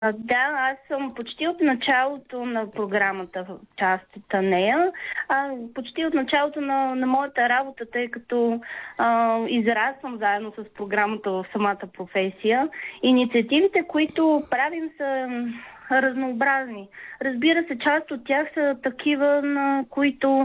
Да, аз съм почти от началото на програмата, част от нея. Почти от началото на моята работа, тъй като израствам заедно с програмата в самата професия. Инициативите, които правим, са разнообразни. Разбира се, част от тях са такива, на които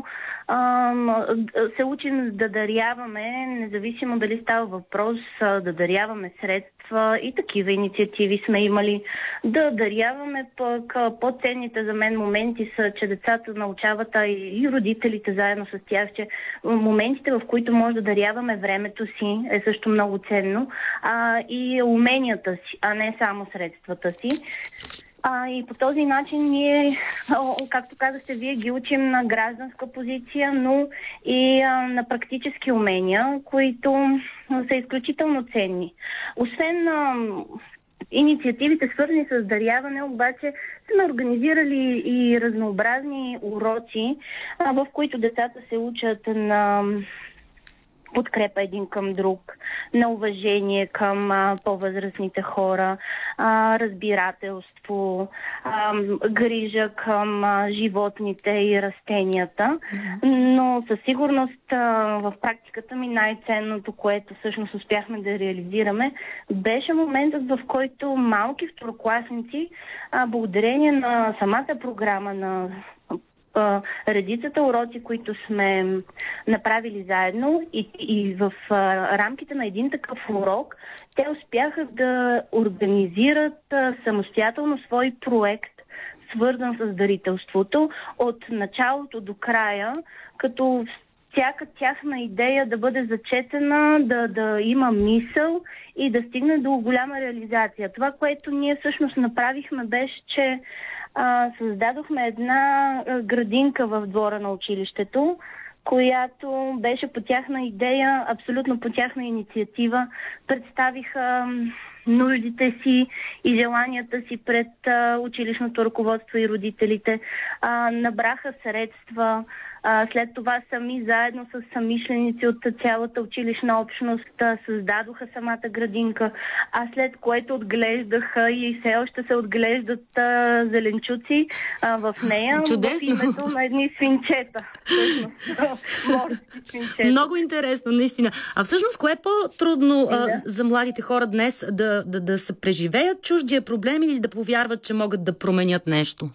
се учим да даряваме, независимо дали става въпрос да даряваме средства, и такива инициативи сме имали. Да даряваме пък по-ценните за мен моменти са, че децата научават, и родителите заедно с тях, че моментите, в които може да даряваме времето си, е също много ценно, и уменията си, а не само средствата си. И по този начин ние, както казахте, вие ги учим на гражданска позиция, но и на практически умения, които са изключително ценни. Освен инициативите, свързани с даряване, обаче сме организирали и разнообразни уроци, в които децата се учат на подкрепа един към друг, на уважение към по-възрастните хора, разбирателство, грижа към животните и растенията. Но със сигурност в практиката ми най-ценното, което всъщност успяхме да реализираме, беше моментът, в който малки второкласници, благодарение на самата програма, на редицата уроци, които сме направили заедно, и в рамките на един такъв урок, те успяха да организират самостоятелно свой проект, свързан с дарителството, от началото до края, като всяка тяхна идея да бъде зачетена, да има мисъл и да стигне до голяма реализация. Това, което ние всъщност направихме, беше, че създадохме една градинка в двора на училището, която беше по тяхна идея, абсолютно по тяхна инициатива. Представиха нуждите си и желанията си пред училищното ръководство и родителите. Набраха средства. След това сами, заедно с самишленици от цялата училищна общност, създадоха самата градинка, след което отглеждаха и все още се отглеждат зеленчуци в нея. Чудесно! В името на едни свинчета. Морски свинчета. Много интересно, наистина. А всъщност, кое е по-трудно за младите хора днес? Да се преживеят чуждия проблем или да повярват, че могат да променят нещо?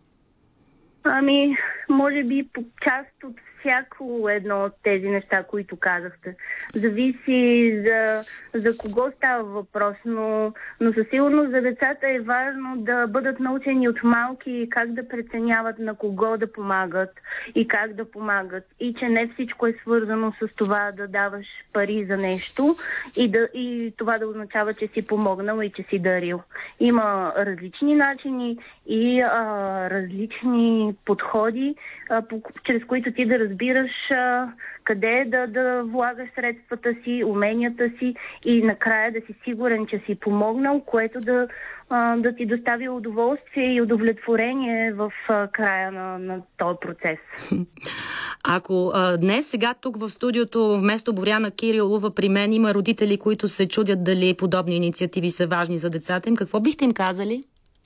Може би по част от всяко едно от тези неща, които казахте. Зависи за кого става въпрос, но със сигурност за децата е важно да бъдат научени от малки как да преценяват на кого да помагат и как да помагат. И че не всичко е свързано с това да даваш пари за нещо и това да означава, че си помогнал и че си дарил. Има различни начини и различни подходи, чрез които ти да разбираш къде да влагаш средствата си, уменията си и накрая да си сигурен, че си помогнал, което да ти достави удоволствие и удовлетворение в края на този процес. Ако днес, сега тук в студиото, вместо Боряна Кирилова при мен има родители, които се чудят дали подобни инициативи са важни за децата им, какво бихте им казали?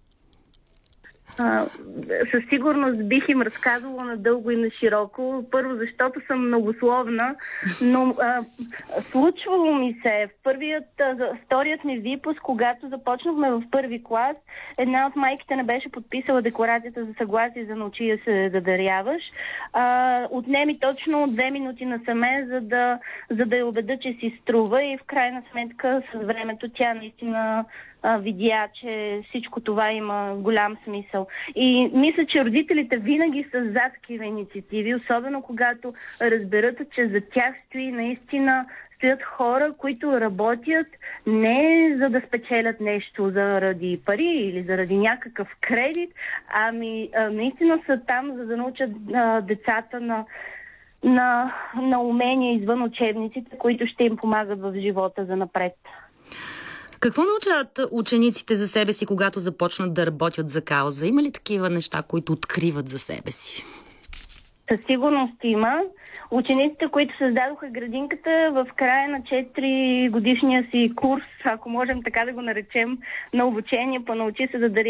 Със сигурност бих им разказвала надълго и на широко. Първо, защото съм многословна, но случвало ми се. Вторият ми випуск, когато започнахме в първи клас, една от майките не беше подписала декларацията за съгласие за научи я се да даряваш. Отнеми точно 2 минути насаме, за да я убеда, че си струва, и в крайна сметка с времето тя наистина видя, че всичко това има голям смисъл. И мисля, че родителите винаги са за такива инициативи, особено когато разберат, че за тях стоят хора, които работят не за да спечелят нещо заради пари или заради някакъв кредит, наистина са там, за да научат децата на умения извън учебниците, които ще им помагат в живота за напред. Какво научават учениците за себе си, когато започнат да работят за кауза? Има ли такива неща, които откриват за себе си? Със сигурност има. Учениците, които създадоха градинката в края на 4 годишния си курс, ако можем така да го наречем, на обучение по научи се да даря